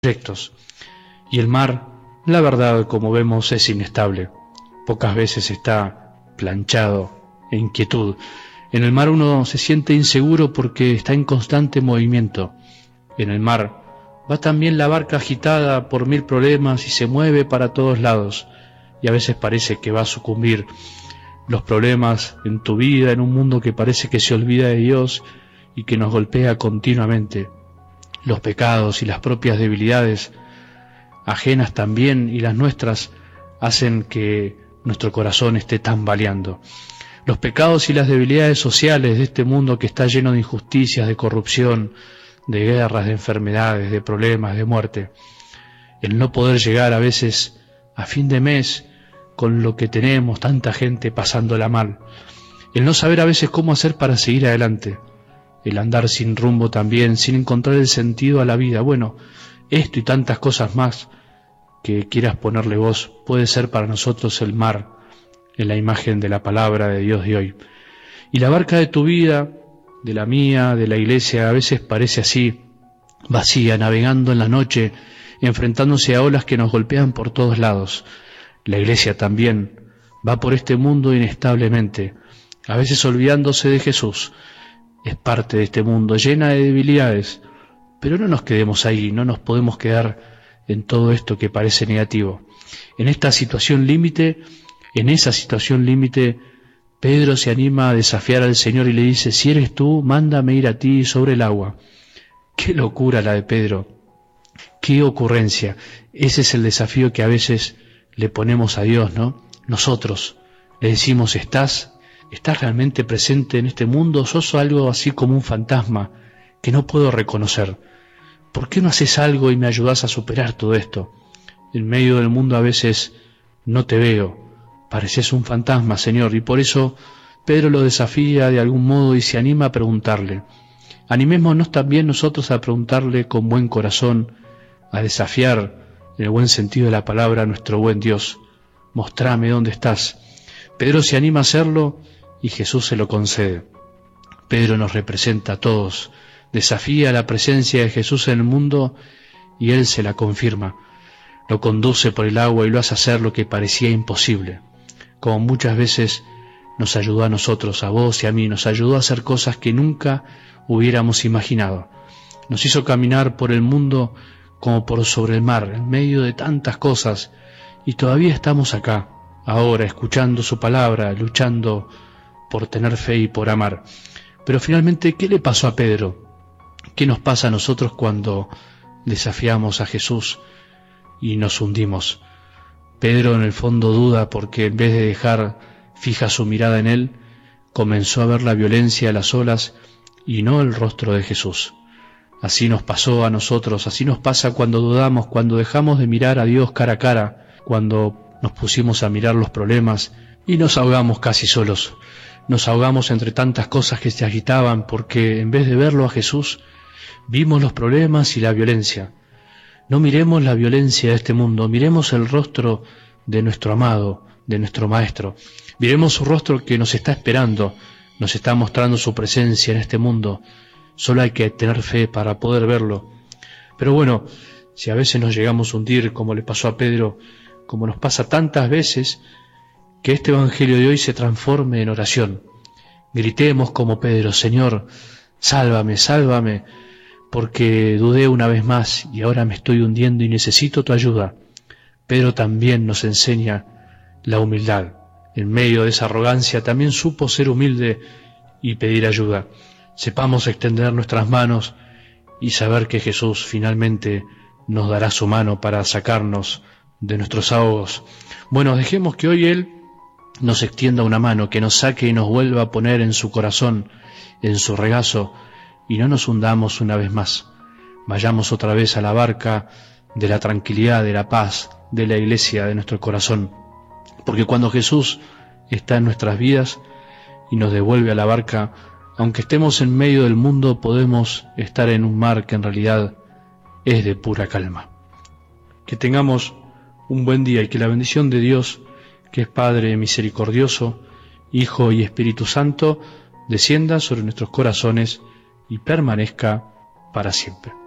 proyectos. Y el mar, la verdad, como vemos, es inestable. Pocas veces está planchado e inquietud. En el mar uno se siente inseguro porque está en constante movimiento. En el mar va también la barca agitada por mil problemas y se mueve para todos lados. Y a veces parece que va a sucumbir. Los problemas en tu vida, en un mundo que parece que se olvida de Dios y que nos golpea continuamente. Los pecados y las propias debilidades, ajenas también, y las nuestras, hacen que nuestro corazón esté tambaleando. Los pecados y las debilidades sociales de este mundo que está lleno de injusticias, de corrupción, de guerras, de enfermedades, de problemas, de muerte. El no poder llegar a veces a fin de mes con lo que tenemos, tanta gente pasándola mal. El no saber a veces cómo hacer para seguir adelante. El andar sin rumbo también, sin encontrar el sentido a la vida. Bueno, esto y tantas cosas más que quieras ponerle vos, puede ser para nosotros el mar, en la imagen de la palabra de Dios de hoy. Y la barca de tu vida, de la mía, de la iglesia, a veces parece así, vacía, navegando en la noche, enfrentándose a olas que nos golpean por todos lados. La iglesia también va por este mundo inestablemente, a veces olvidándose de Jesús. Es parte de este mundo llena de debilidades, pero no nos quedemos ahí, no nos podemos quedar en todo esto que parece negativo. En esta situación límite, en esa situación límite, Pedro se anima a desafiar al Señor y le dice: si eres tú, mándame ir a ti sobre el agua. ¡Qué locura la de Pedro! ¡Qué ocurrencia! Ese es el desafío que a veces le ponemos a Dios, ¿no? Nosotros le decimos: ¿Estás realmente presente en este mundo? ¿Sos algo así como un fantasma que no puedo reconocer? ¿Por qué no haces algo y me ayudás a superar todo esto? En medio del mundo a veces no te veo, pareces un fantasma, Señor, y por eso Pedro lo desafía de algún modo y se anima a preguntarle. Animémonos también nosotros a preguntarle con buen corazón, a desafiar, en el buen sentido de la palabra, a nuestro buen Dios. Mostrame dónde estás. Pedro se anima a hacerlo y Jesús se lo concede. Pedro nos representa a todos, desafía la presencia de Jesús en el mundo y Él se la confirma. Lo conduce por el agua y lo hace hacer lo que parecía imposible. Como muchas veces nos ayudó a nosotros, a vos y a mí, nos ayudó a hacer cosas que nunca hubiéramos imaginado. Nos hizo caminar por el mundo como por sobre el mar, en medio de tantas cosas, y todavía estamos acá, ahora, escuchando su palabra, luchando por tener fe y por amar. Pero finalmente, ¿qué le pasó a Pedro? ¿Qué nos pasa a nosotros cuando desafiamos a Jesús y nos hundimos? Pedro en el fondo duda porque en vez de dejar fija su mirada en Él, comenzó a ver la violencia de las olas y no el rostro de Jesús. Así nos pasó a nosotros, así nos pasa cuando dudamos, cuando dejamos de mirar a Dios cara a cara, cuando nos pusimos a mirar los problemas y nos ahogamos casi solos. Nos ahogamos entre tantas cosas que se agitaban porque en vez de verlo a Jesús, vimos los problemas y la violencia. No miremos la violencia de este mundo, miremos el rostro de nuestro amado, de nuestro Maestro. Miremos su rostro que nos está esperando, nos está mostrando su presencia en este mundo. Solo hay que tener fe para poder verlo. Pero bueno, si a veces nos llegamos a hundir, como le pasó a Pedro, como nos pasa tantas veces, que este Evangelio de hoy se transforme en oración. Gritemos como Pedro: Señor, sálvame, sálvame, porque dudé una vez más y ahora me estoy hundiendo y necesito tu ayuda. Pedro también nos enseña la humildad. En medio de esa arrogancia también supo ser humilde y pedir ayuda. Sepamos extender nuestras manos y saber que Jesús finalmente nos dará su mano para sacarnos de nuestros ahogos. Bueno, dejemos que hoy Él nos extienda una mano, que nos saque y nos vuelva a poner en su corazón, en su regazo, y no nos hundamos una vez más. Vayamos otra vez a la barca de la tranquilidad, de la paz, de la iglesia, de nuestro corazón. Porque cuando Jesús está en nuestras vidas y nos devuelve a la barca, aunque estemos en medio del mundo, podemos estar en un mar que en realidad es de pura calma. Que tengamos un buen día y que la bendición de Dios, que es Padre misericordioso, Hijo y Espíritu Santo, descienda sobre nuestros corazones y permanezca para siempre.